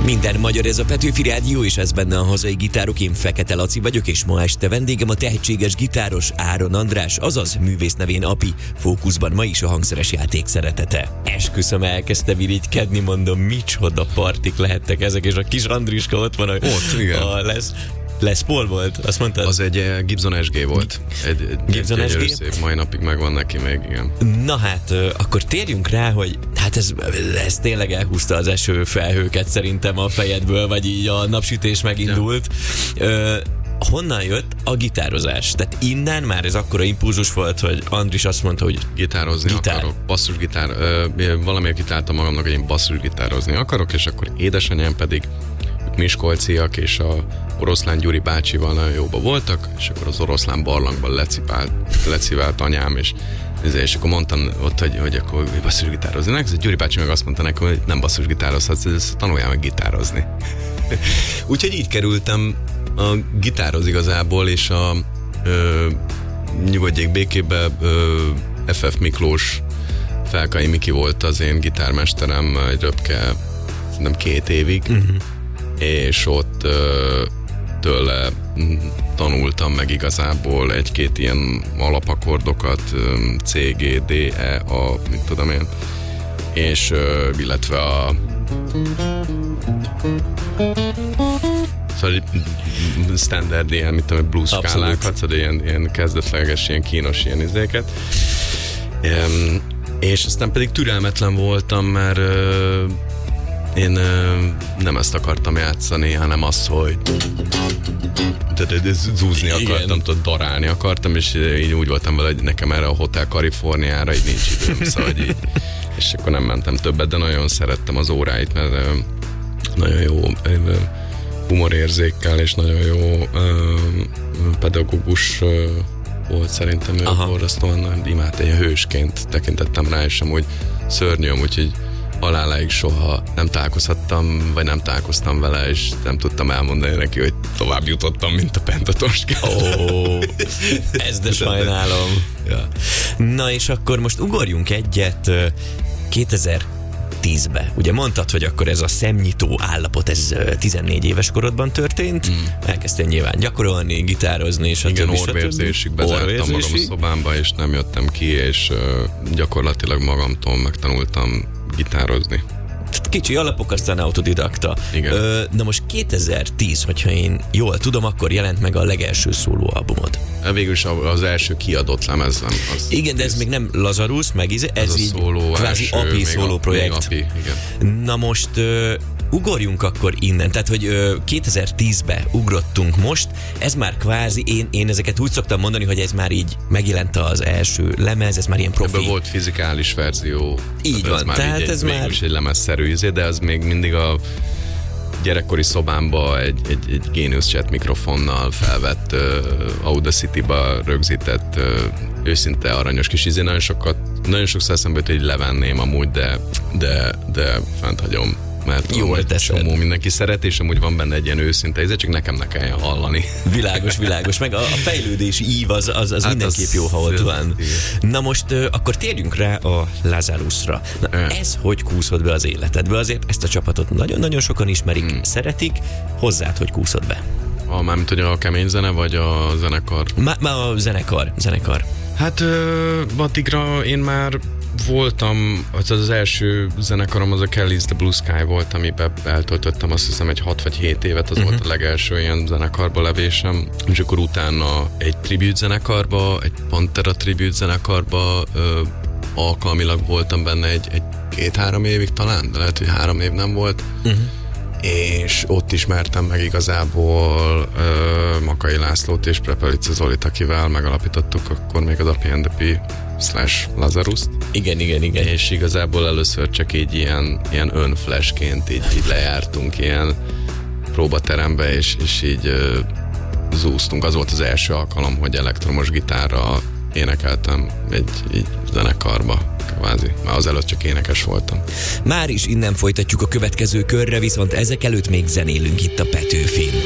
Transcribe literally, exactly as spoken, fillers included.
Minden magyar, ez a Petőfi Rádió, és ez benne a hazai gitárok. Én Fekete Laci vagyok, és ma este vendégem a tehetséges gitáros Áron András, azaz művész nevén Api. Fókuszban ma is a hangszeres játék szeretete. Esküszöm, elkezdtem irigykedni, mondom, micsoda partik lehettek ezek, és a kis Andriska ott van, a, ott, igen. A lesz. Les Paul volt, azt mondtad? Az egy Gibson es gé volt. Egy, egy, Gibson egy es gé? Szép, mai napig megvan neki még, igen. Na hát, akkor térjünk rá, hogy hát ez, ez tényleg elhúzta az eső felhőket szerintem a fejedből, vagy így a napsütés megindult. Ja. Honnan jött a gitározás? Tehát innen már ez akkora impulzus volt, hogy Andris azt mondta, hogy gitározni gitár. akarok, basszusgitár. Valamiért kitáltam magamnak, hogy én basszusgitározni akarok, és akkor édesanyám pedig miskolciak, és a Oroszlán Gyuri bácsival nagyon jóba voltak, és akkor az Oroszlán barlangban lecipált, lecivált anyám, és, és akkor mondtam ott, hogy, hogy akkor basszusgitározni. Ez a Gyuri bácsi meg azt mondta nekem, hogy nem basszusgitározhatsz, tanuljál meg gitározni. Úgyhogy így kerültem a gitárhoz igazából, és a ö, nyugodjék békébe ö, ef ef Miklós Felkai Miki volt az én gitármesterem egy röpke, szerintem két évig, uh-huh. és ott ö, tőle tanultam meg igazából egy-két ilyen alapakordokat, C, G, D, E, A, mit tudom én, és ö, illetve a szóval standard ilyen, mit tudom, blues skálákat, szóval ilyen, ilyen kezdetleges, ilyen kínos ilyen izéket. Um, és aztán pedig türelmetlen voltam, mert uh, én uh, nem ezt akartam játszani, hanem azt, hogy de, de, de zúzni akartam, tudod, darálni akartam, és így úgy voltam vele, hogy nekem erre a Hotel Kaliforniára így nincs időm, szóval így, és akkor nem mentem többet, de nagyon szerettem az óráit, mert uh, nagyon jó uh, humorérzékkel, és nagyon jó uh, pedagógus uh, volt szerintem, ő borzasztóan imádta, egy hősként tekintettem rá, és amúgy szörnyű, úgyhogy haláláig soha nem találkozhattam, vagy nem találkoztam vele, és nem tudtam elmondani neki, hogy tovább jutottam, mint a Pentatoska. Ó, oh, ez de sajnálom. Ja. Na és akkor most ugorjunk egyet kétezer-tízbe. Ugye mondtad, hogy akkor ez a szemnyitó állapot, ez tizennégy éves korodban történt, mm. elkezdtél nyilván gyakorolni, gitározni, és a igen, orvérzésig bezártam magam a szobámba, és nem jöttem ki, és uh, gyakorlatilag magamtól megtanultam gitározni. Kicsi alapok, aztán autodidakta. Igen. Ö, na most kétezer-tíz, hogyha én jól tudom, akkor jelent meg a legelső szólóalbumod. Végül is az első kiadott lemezem. Az igen, de ez még nem Lazarus, meg ez, ez így szóló kvázi első, Api szóló projekt. Api, igen. Na most ö, ugorjunk akkor innen, tehát hogy ö, kétezer-tízbe ugrottunk most, ez már kvázi, én, én ezeket úgy szoktam mondani, hogy ez már így megjelent az első lemez, ez már ilyen profi. Ebből volt fizikális verzió. Így van, ez már tehát így ez egy, már... Mégis egy lemezszerű izé, de az még mindig a gyerekkori szobámba egy, egy, egy Genius Chat mikrofonnal felvett uh, Audacity-ba rögzített uh, őszinte aranyos kis izé. Nagyon sokat, nagyon sokszor eszembe jut, hogy levenném amúgy, de, de, de fent hagyom, mert jól teszed. Csomó mindenki szeret, és amúgy van benne egy ilyen őszinte íze, csak nekem ne kelljen hallani. Világos, világos, meg a, a fejlődési ív az, az, az hát mindenképp az jó, ha ott van. Igen. Na most uh, akkor térjünk rá a Lazarusra. Na, ja. Ez hogy kúszott be az életedbe? Azért ezt a csapatot nagyon-nagyon sokan ismerik, hmm. szeretik, hozzád hogy kúszott be? A, mármint, hogy a kemény zene, vagy a zenekar? Má, má a zenekar, zenekar. Hát uh, addigra én már voltam, az az első zenekarom, az a Kelly's The Blue Sky volt, amiben eltöltöttem azt hiszem egy hat vagy hét évet, az uh-huh. volt a legelső ilyen zenekarba levésem, és akkor utána egy tribute zenekarba, egy Pantera tribute zenekarba ö, alkalmilag voltam benne egy, egy két-három évig talán, de lehet, hogy három év nem volt, uh-huh. és ott ismertem meg igazából uh, Makai Lászlót és Prepelica Zolit, akivel megalapítottuk akkor még az A P N D P slash Lazarust. Igen, igen, igen. És igazából először csak így ilyen, ilyen önflashként így, így lejártunk ilyen próbaterembe, és, és így uh, zúztunk. Az volt az első alkalom, hogy elektromos gitárral énekeltem egy így zenekarba. Kvázi. Már azelőtt csak énekes voltam. Már is innen folytatjuk a következő körre, viszont ezek előtt még zenélünk itt a Petőfin.